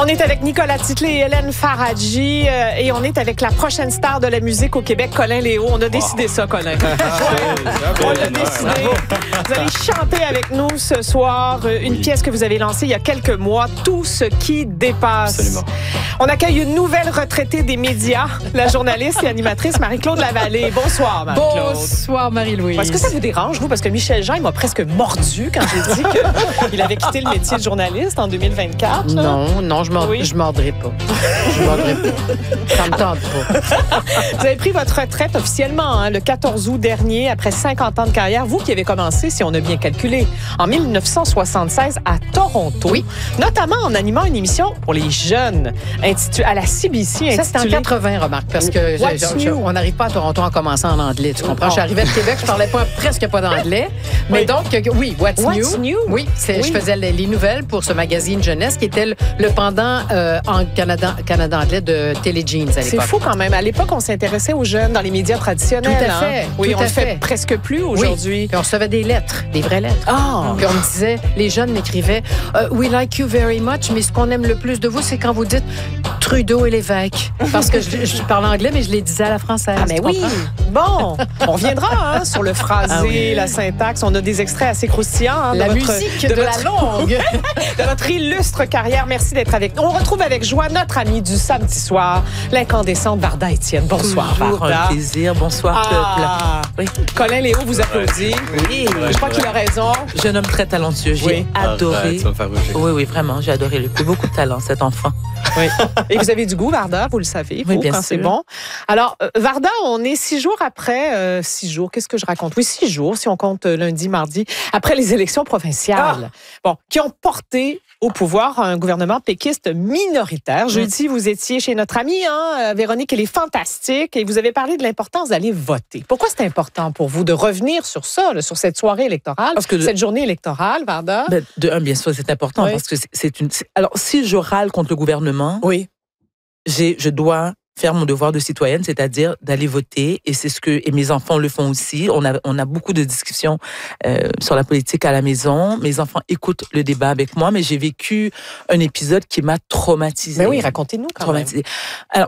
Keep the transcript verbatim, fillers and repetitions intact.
On est avec Nicolas Titley et Hélène Faradji euh, et on est avec la prochaine star de la musique au Québec, Colin Léo. On a décidé oh. ça, Colin. On l'a décidé. Vous allez chanter avec nous ce soir une oui. pièce que vous avez lancée il y a quelques mois, Tout ce qui dépasse. Absolument. On accueille une nouvelle retraitée des médias, la journaliste et animatrice Marie-Claude Lavallée. Bonsoir, Marie-Claude. Bonsoir, Marie-Louise. Est-ce que ça vous dérange, vous? Parce que Michel Jean, il m'a presque mordu quand j'ai dit qu'il avait quitté le métier de journaliste en deux mille vingt-quatre. Non, non, je ne oui. mordrai pas. Je mordrai pas. Ça me tente pas. Vous avez pris votre retraite officiellement hein, le quatorze août dernier, après cinquante ans de carrière. Vous qui avez commencé, si on a bien calculé, en mille neuf cent soixante-seize à Toronto. Oui. Notamment en animant une émission pour les jeunes intitulée, à la C B C. Intitulée... Ça, c'était en quatre-vingts, remarque, parce que je, je, je, on n'arrive pas à Toronto en commençant en anglais. Tu comprends? Oh. Je suis arrivée de Québec, je parlais pas, presque pas d'anglais. Mais oui. donc, oui, What's, What's New? new? Oui, oui, je faisais les, les nouvelles pour ce magazine jeunesse qui était le, le pendant euh, en Canada, Canada anglais de Téléjeans à l'époque. C'est fou quand même. À l'époque, on s'intéressait aux jeunes dans les médias traditionnels. Tout à fait. Hein? Oui, tout on à le fait fait. presque plus aujourd'hui. Oui. Puis on recevait des lettres, des vraies lettres. Ah. Puis on me disait, les jeunes m'écrivaient uh, We like you very much, mais ce qu'on aime le plus de vous, c'est quand vous dites Trudeau et l'évêque. Parce que je, je parle anglais, mais je les disais à la française. Ah, mais oui. Bon, on reviendra hein, sur le phrasé, ah oui. la syntaxe. On a des extraits assez croustillants. Hein, la de musique votre, de, de votre... la longue. de votre illustre carrière. Merci d'être avec nous. On retrouve avec joie notre amie du samedi soir, l'incandescente Varda Étienne. Bonsoir, Toujours Varda. un plaisir. Bonsoir, ah. peuple. Oui. Colin Léo vous applaudit. Oui. Je crois qu'il a raison. Jeune homme très talentueux. J'ai oui. adoré. Ah, oui, oui, vraiment. J'ai adoré. Il a beaucoup de talent, cet enfant. Oui. Et vous avez du goût, Varda, vous le savez, vous, oui, bien quand sûr. c'est bon. Alors, euh, Varda, on est six jours après, euh, six jours, qu'est-ce que je raconte? Oui, six jours, si on compte euh, lundi, mardi, après les élections provinciales, ah. bon, qui ont porté au pouvoir un gouvernement péquiste minoritaire. Jeudi, mmh. vous étiez chez notre amie, hein, Véronique, elle est fantastique, et vous avez parlé de l'importance d'aller voter. Pourquoi c'est important pour vous de revenir sur ça, là, sur cette soirée électorale, parce que cette journée électorale, Varda? Ben, de un, bien sûr, c'est important, oui. parce que c'est, c'est une... C'est, alors, si je râle contre le gouvernement, oui. j'ai, je dois faire mon devoir de citoyenne, c'est-à-dire d'aller voter, et c'est ce que et mes enfants le font aussi. On a on a beaucoup de discussions euh, sur la politique à la maison. Mes enfants écoutent le débat avec moi, mais j'ai vécu un épisode qui m'a traumatisée. Mais oui, racontez-nous quand traumatisée. même. Alors